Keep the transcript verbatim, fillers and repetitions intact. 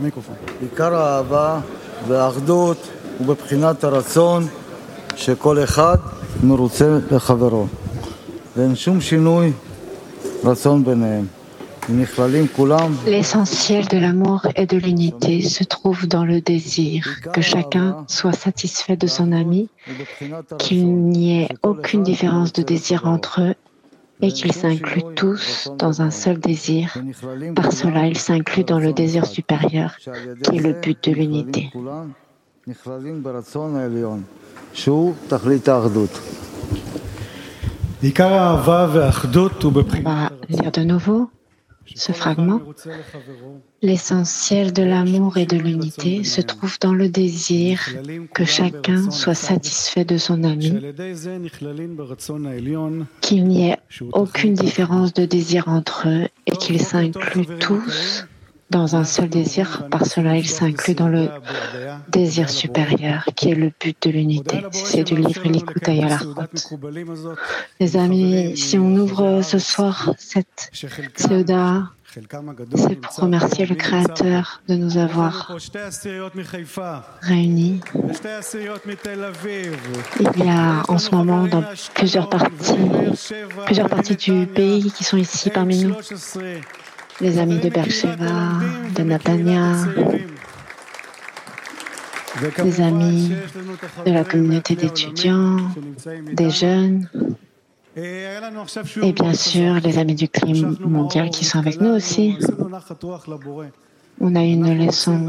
עיקר האהבה והאחדות הוא בבחינת הרצון שכל אחד מרוצה לחברו. ואין שום שינוי רצון ביניהם. L'essentiel de l'amour et de l'unité se trouve dans le désir que chacun soit satisfait de son ami, qu'il n'y ait aucune différence de désir entre eux et qu'ils s'incluent tous dans un seul désir. Par cela, ils s'incluent dans le désir supérieur qui est le but de l'unité. On va lire de nouveau ce fragment. L'essentiel de l'amour et de l'unité se trouve dans le désir que chacun soit satisfait de son ami, qu'il n'y ait aucune différence de désir entre eux et qu'ils s'incluent tous dans un seul désir. Par cela, ils s'incluent dans le désir supérieur qui est le but de l'unité. C'est du livre Likutei Halachot. Les amis, si on ouvre ce soir cette Seuda, c'est pour remercier le Créateur de nous avoir réunis. Il y a en ce moment dans plusieurs parties, plusieurs parties du pays qui sont ici parmi nous. Les amis de Beersheba, de Natania, les amis de la communauté d'étudiants, des jeunes, et bien sûr les amis du climat mondial qui sont avec nous aussi. On a une leçon